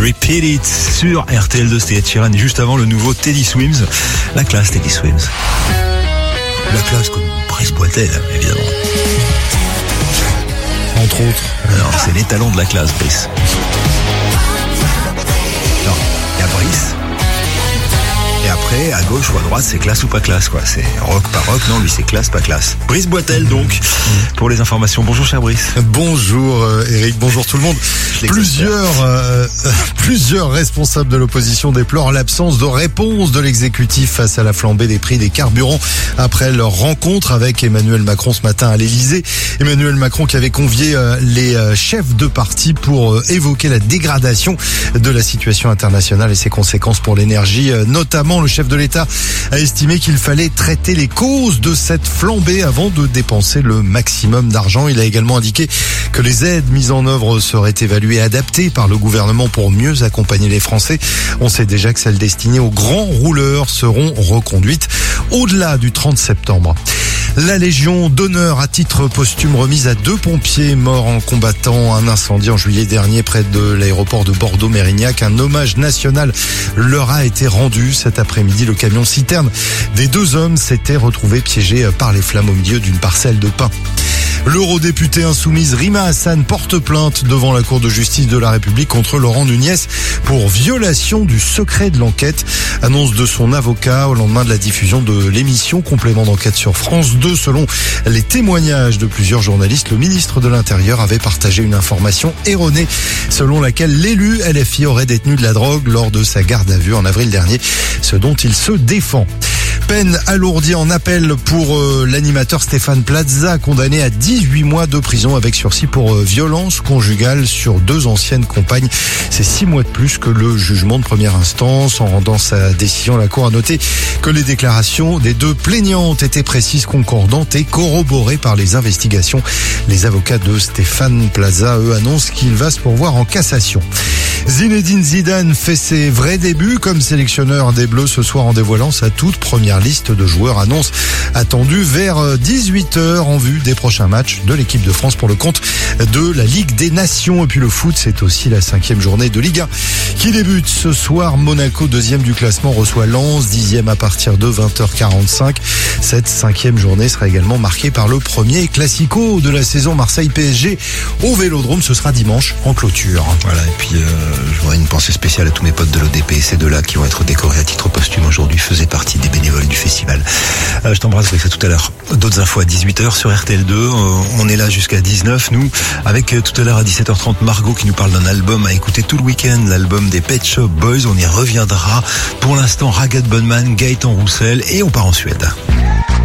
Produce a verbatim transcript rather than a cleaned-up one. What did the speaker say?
Repeat It sur R T L deux, c'était Ed Sheeran. Juste avant, le nouveau Teddy Swims. La classe, Teddy Swims. La classe comme Brice Boitel, évidemment. Entre autres. Alors, c'est les talents de la classe, Brice. Non, il y a Brice. Et après, à gauche ou à droite, c'est classe ou pas classe, quoi. C'est rock, pas rock. Non, lui, c'est classe, pas classe. Brice Boitel, donc, pour les informations. Bonjour, cher Brice. Bonjour, euh, Eric. Bonjour tout le monde. Plusieurs, euh, plusieurs responsables de l'opposition déplorent l'absence de réponse de l'exécutif face à la flambée des prix des carburants après leur rencontre avec Emmanuel Macron ce matin à l'Elysée. Emmanuel Macron qui avait convié euh, les euh, chefs de parti pour euh, évoquer la dégradation de la situation internationale et ses conséquences pour l'énergie. Euh, notamment, le chef de l'État a estimé qu'il fallait traiter les causes de cette flambée avant de dépenser le maximum d'argent. Il a également indiqué que les aides mises en œuvre seraient évaluées et adaptées par le gouvernement pour mieux accompagner les Français. On sait déjà que celles destinées aux grands rouleurs seront reconduites au-delà du trente septembre. La Légion d'honneur à titre posthume remise à deux pompiers morts en combattant un incendie en juillet dernier près de l'aéroport de Bordeaux-Mérignac. Un hommage national leur a été rendu cet après-midi. Le camion citerne des deux hommes s'était retrouvé piégé par les flammes au milieu d'une parcelle de pin. L'eurodéputée insoumise Rima Hassan porte plainte devant la Cour de justice de la République contre Laurent Nunez pour violation du secret de l'enquête. Annonce de son avocat au lendemain de la diffusion de l'émission Complément d'enquête sur France deux. Selon les témoignages de plusieurs journalistes, le ministre de l'Intérieur avait partagé une information erronée selon laquelle l'élu L F I aurait détenu de la drogue lors de sa garde à vue en avril dernier, ce dont il se défend. Peine alourdie en appel pour euh, l'animateur Stéphane Plaza, condamné à dix-huit mois de prison avec sursis pour euh, violence conjugale sur deux anciennes compagnes. C'est six mois de plus que le jugement de première instance. En rendant sa décision, la Cour a noté que les déclarations des deux plaignantes étaient précises, concordantes et corroborées par les investigations. Les avocats de Stéphane Plaza, eux, annoncent qu'il va se pourvoir en cassation. Zinedine Zidane fait ses vrais débuts comme sélectionneur des Bleus ce soir en dévoilant sa toute première liste de joueurs. Annonce attendue vers dix-huit heures en vue des prochains matchs de l'équipe de France pour le compte de la Ligue des Nations. Et puis le foot, c'est aussi la cinquième journée de Ligue un qui débute ce soir. Monaco, deuxième du classement, reçoit Lens, dixième à partir de vingt heures quarante-cinq. Cette cinquième journée sera également marquée par le premier classico de la saison Marseille-P S G au Vélodrome. Ce sera dimanche en clôture. Voilà, et puis euh, j'aurais une pensée spéciale à tous mes potes de l'O D P. Ces deux-là qui vont être décorés à titre posthume aujourd'hui faisaient partie des bénévoles du festival. Euh, je t'embrasse, Brice, à tout à l'heure. D'autres infos à dix-huit heures sur R T L deux. Euh, on est là jusqu'à dix-neuf, nous, avec euh, tout à l'heure à dix-sept heures trente, Margot qui nous parle d'un album à écouter tout le week-end, l'album des Pet Shop Boys. On y reviendra. Pour l'instant, Ragged Bunman, Gaëtan Roussel, et on part en Suède.